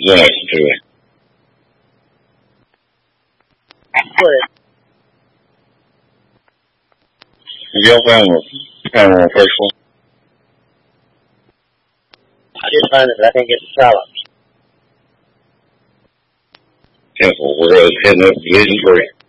Yes, true. Yo found one first one. I did find it, but I didn't get the challenge. Temple World heading up Division 3.